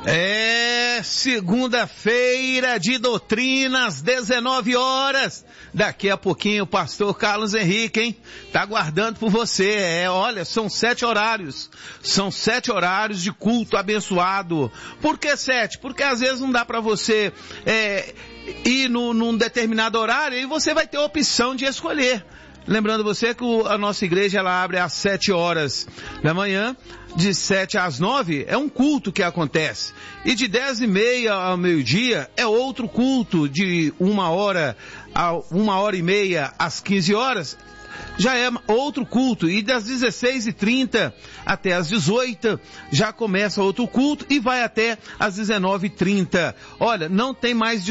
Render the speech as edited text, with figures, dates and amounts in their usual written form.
É segunda-feira de doutrina às 19 horas. Daqui a pouquinho o pastor Carlos Henrique, hein? Tá aguardando por você. Olha, são 7 horários. São 7 horários de culto abençoado. Por que 7? Porque às vezes não dá para você ir num determinado horário e você vai ter a opção de escolher. Lembrando você que a nossa igreja ela abre às 7 horas da manhã, de 7 às 9 é um culto que acontece. E de 10h30 ao meio-dia é outro culto, de 1h a 1h30 às 15 horas. Já é outro culto, e das 16h30 até as 18 já começa outro culto e vai até as 19h30. Olha, não tem mais